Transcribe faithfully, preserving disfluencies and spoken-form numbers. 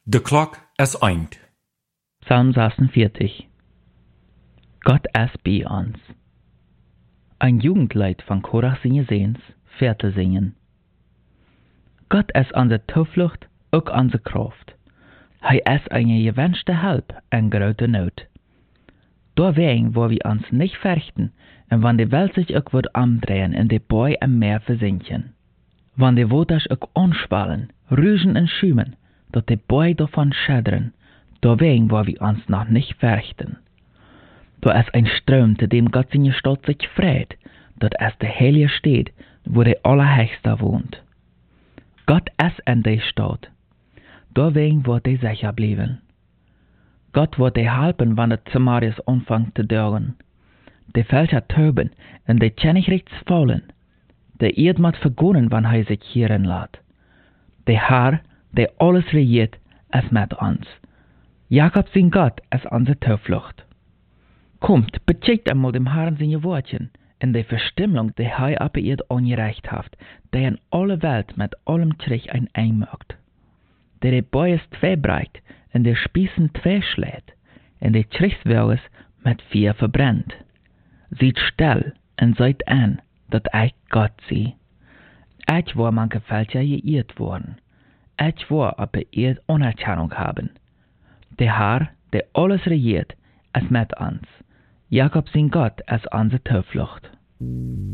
De klok is eind. Psalm sechsundvierzig. Gott ist bei uns. Ein Jugendlied von Korach Singesehens, Vierte singen. Gott ist unsere Zuflucht, auch unsere Kraft. Hij ist eine gewünschte Help in großer Not. Deswegen, wo wir uns nicht fürchten, und wenn die Welt sich auch wird umdrehen und die Boi im Meer versinken. Wenn die Waters auch anschwallen, rüsen und schümen, dat die Boi davon schädern, deswegen, wo wir uns noch nicht fürchten. Da ist ein Strom, zu dem Gott seine Stadt sich freut, dat ist der heilige Stadt, wo der Allerhöchste wohnt. Gott ist in der Stadt. Deswegen wird er sicher bleiben. Gott wird dir helfen, wenn der Samarias anfängt zu dörren. Die Felder töben und die Tschennichrichts fallen. Der Erd muss vergonnen, wenn er sich hierin lässt. Der Herr, der alles regiert, ist mit uns. Jakob sein Gott ist unsere Zuflucht. Kommt, bezeugt einmal dem Herrn seine Wortchen, in der Verstimmlung, die er ab Erd angereicht hat, der in alle Welt mit allem Trich ein einmögt. Der die Beues zwei breit, und der Spießen zwei schlägt, und der Trichswelges mit vier verbrennt. Sieht still und seid an, dat ich Gott sie. Ich war man gefällt ja geirrt worden. Ich war aber Erd Anerkennung haben. Der Herr, der alles regiert, ist mit uns. Jakob sein Gott ist unsere Zuflucht.